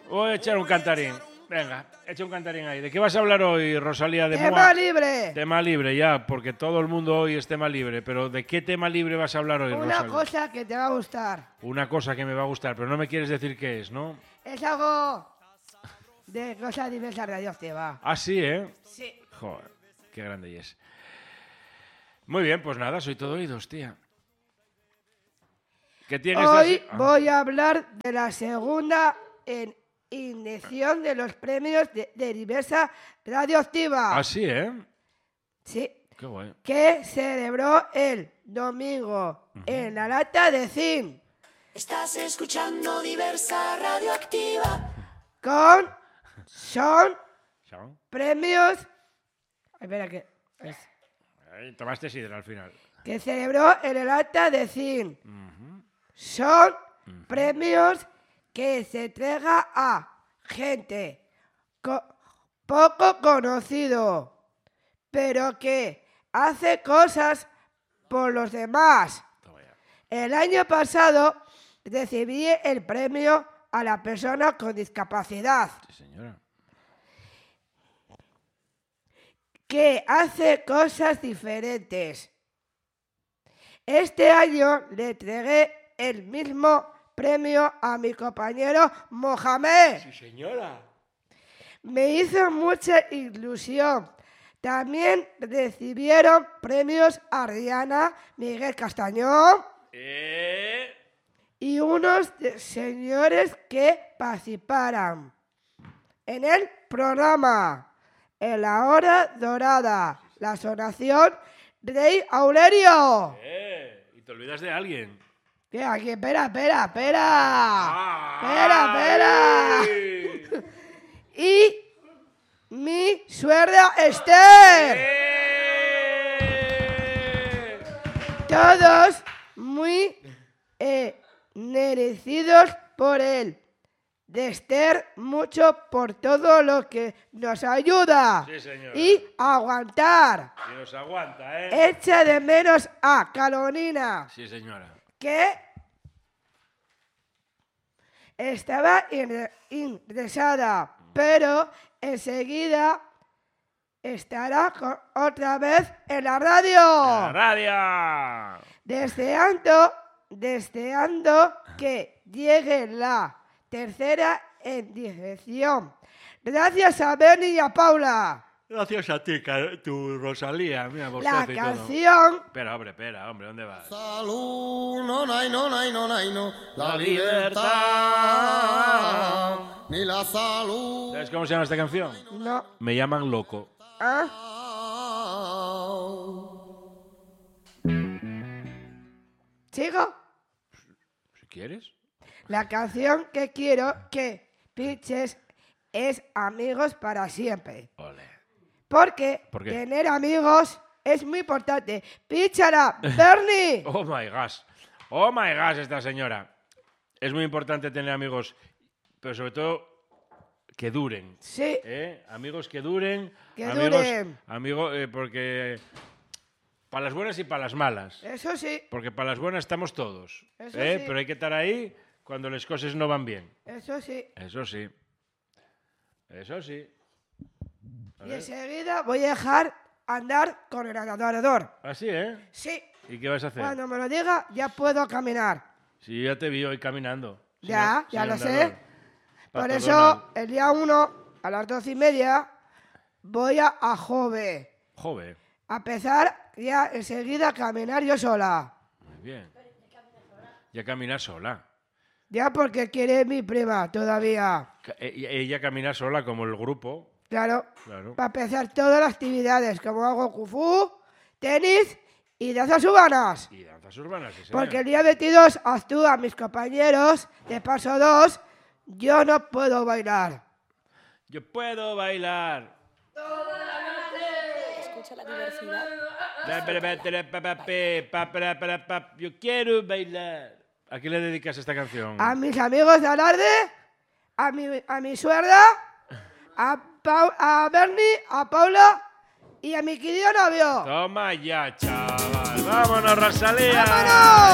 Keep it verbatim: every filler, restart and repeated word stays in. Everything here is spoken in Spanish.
Voy a echar un cantarín. Venga, echa un cantarín ahí. ¿De qué vas a hablar hoy, Rosalía de ¡Tema Moa? libre! Tema libre, ya, porque todo el mundo hoy es tema libre. Pero ¿de qué tema libre vas a hablar hoy, Una Rosalía? cosa que te va a gustar. Una cosa que me va a gustar, pero no me quieres decir qué es, ¿no? Es algo de cosas diversas radioactivas. Ah, sí, ¿eh? Sí. Joder, qué grande es. Muy bien, pues nada, soy todo oídos, tía. ¿Qué tienes Hoy así? Ah. voy a hablar de la segunda en ignición de los premios de, de diversa radioactiva. Ah, sí, ¿eh? Sí. Qué guay. Que celebró el domingo uh-huh. en la lata de zinc. Estás escuchando Diversa Radioactiva. Con son ¿Son? premios. Espera que. Es, Ahí tomaste sidra al final. Que celebró en el lata de zinc. Uh-huh. Son uh-huh. premios que se entrega a gente co- poco conocido, pero que hace cosas por los demás. El año pasado recibí el premio a la persona con discapacidad. Sí, señora. Que hace cosas diferentes. Este año le entregué el mismo premio a mi compañero Mohamed. Sí, señora. Me hizo mucha ilusión. También recibieron premios Ariana, Miguel Castañón Eh... y unos de señores que participaran en el programa En la Hora Dorada, la sonación Rey Aurelio. Eh, y te olvidas de alguien. ¿Qué? Aquí, espera, espera, espera. Ah, espera, espera. Y mi suegra Esther. ¡Eh! Todos muy eh, merecidos por él. De Esther, mucho por todo lo que nos ayuda. Sí, señora. Y aguantar. Y nos aguanta, ¿eh? Echa de menos a Carolina. Sí, señora. Que estaba in- ingresada, pero enseguida estará con- otra vez en la radio. ¡La radio! Deseando, deseando que llegue la tercera en dirección. Gracias a Bernie y a Paula. Gracias a ti, tu Rosalía. Mira, La y todo. canción Espera, hombre, espera, hombre, ¿dónde vas? Salud, no, no, no, no, no, no, no, la La libertad, ni la salud. ¿Sabes cómo se llama esta canción? no. Me llaman loco. ¿Ah? ¿Sigo? Si quieres. La canción que quiero que pinches es Amigos para siempre. Ole. Porque ¿Por qué? tener amigos es muy importante. ¡Píchala, Bernie! Oh my gosh. Oh my gosh, esta señora. Es muy importante tener amigos, pero sobre todo que duren. Sí, ¿Eh? Amigos que duren. Que amigos, duren. Amigos, eh, porque para las buenas y para las malas. eso sí, Porque para las buenas estamos todos. Eso ¿eh? sí. Pero hay que estar ahí cuando las cosas no van bien. eso sí. Eso sí. Eso sí. A Y ver. enseguida voy a dejar andar con el adorador. Así, ¿eh? Sí, ¿Y qué vas a hacer? cuando me lo diga ya puedo caminar. Sí, ya te vi hoy caminando. Sin Ya, an- ya sin lo andador. sé. Por Pato eso, Donald. el día uno, a las doce y media, voy a, a Jove. Joder. A empezar ya enseguida a caminar yo sola. Muy bien. Ya caminar sola. Ya porque quiere mi prima todavía. Ca- e- y- Ella camina sola como el grupo. Claro, Claro. para empezar todas las actividades, como hago kung-fu, tenis y danzas urbanas. Y danzas urbanas, sí, señor. Porque el día veintidós actúan mis compañeros de paso dos, yo no puedo bailar. Yo puedo bailar. Escucha la diversidad. Yo quiero bailar. ¿A quién le dedicas esta canción? A mis amigos de Alarde, a mi, a mi suegra, a, Pau- a Bernie, a Paula y a mi querido novio. Toma ya, chaval. Vámonos, Rosalía. ¡Vámonos!